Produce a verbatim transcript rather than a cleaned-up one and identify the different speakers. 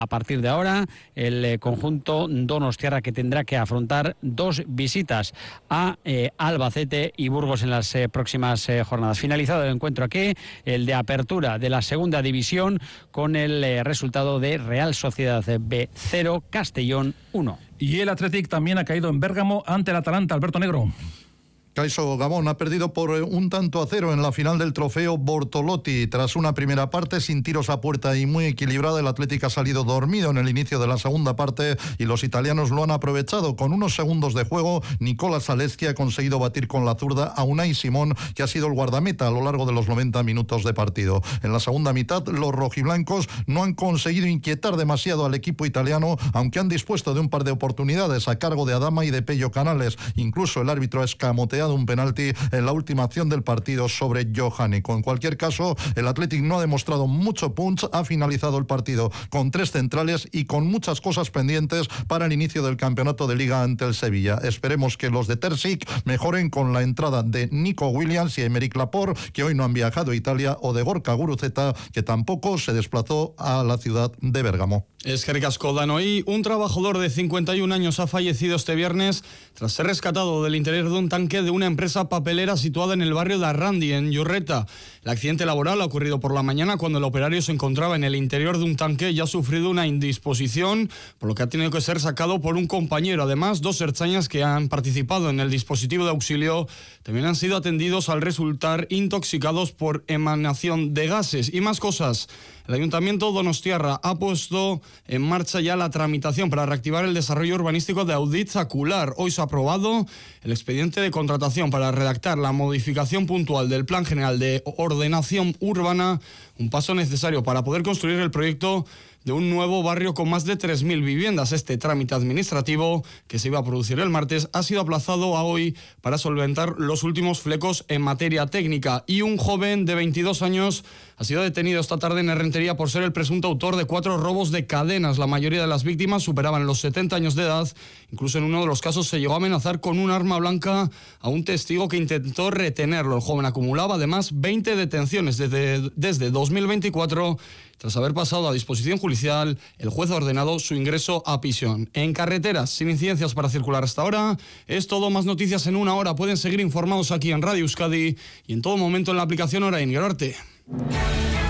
Speaker 1: A partir de ahora, el eh, conjunto donostiarra, que tendrá que afrontar dos visitas a eh, Albacete y Burgos en las eh, próximas eh, jornadas. Finalizado el encuentro aquí, el de apertura de la segunda división, con el eh, resultado de Real Sociedad B cero, Castellón uno.
Speaker 2: Y el Athletic también ha caído en Bérgamo ante el Atalanta. Alberto Negro.
Speaker 3: CaixaBank Gabón ha perdido por un tanto a cero en la final del trofeo Bortolotti. Tras una primera parte sin tiros a puerta y muy equilibrada, el Athletic ha salido dormido en el inicio de la segunda parte y los italianos lo han aprovechado. Con unos segundos de juego, Nicola Zalewski ha conseguido batir con la zurda a Unai Simón, que ha sido el guardameta a lo largo de los noventa minutos de partido. En la segunda mitad, los rojiblancos no han conseguido inquietar demasiado al equipo italiano, aunque han dispuesto de un par de oportunidades a cargo de Adama y de Pello Canales. Incluso el árbitro ha escamoteado un penalti en la última acción del partido sobre Johannico. En cualquier caso, el Athletic no ha demostrado mucho punch, ha finalizado el partido con tres centrales y con muchas cosas pendientes para el inicio del campeonato de Liga ante el Sevilla. Esperemos que los de Terzic mejoren con la entrada de Nico Williams y Aymeric Laporte, que hoy no han viajado a Italia, o de Gorka Guruceta, que tampoco se desplazó a la ciudad de Bérgamo.
Speaker 4: Eskerrik asko, Danoí. Un trabajador de cincuenta y un años ha fallecido este viernes tras ser rescatado del interior de un tanque de una empresa papelera situada en el barrio de Arrandi, en Iurreta. El accidente laboral ha ocurrido por la mañana cuando el operario se encontraba en el interior de un tanque y ha sufrido una indisposición, por lo que ha tenido que ser sacado por un compañero. Además, dos ertzainas que han participado en el dispositivo de auxilio también han sido atendidos al resultar intoxicados por emanación de gases. Y más cosas. El Ayuntamiento donostiarra ha puesto en marcha ya la tramitación para reactivar el desarrollo urbanístico de Auditz-Acular. Hoy se ha aprobado el expediente de contratación para redactar la modificación puntual del Plan General de Ordenación Urbana, un paso necesario para poder construir el proyecto de un nuevo barrio con más de tres mil viviendas. Este trámite administrativo, que se iba a producir el martes, ha sido aplazado a hoy para solventar los últimos flecos en materia técnica. Y un joven de veintidós años ha sido detenido esta tarde en Errentería por ser el presunto autor de cuatro robos de cadenas. La mayoría de las víctimas superaban los setenta años de edad. Incluso en uno de los casos se llegó a amenazar con un arma blanca a un testigo que intentó retenerlo. El joven acumulaba además veinte detenciones desde, desde dos mil veinticuatro. Tras haber pasado a disposición judicial, el juez ha ordenado su ingreso a prisión. En carreteras, sin incidencias para circular hasta ahora. Es todo, más noticias en una hora. Pueden seguir informados aquí en Radio Euskadi y en todo momento en la aplicación Orain. Gerarte.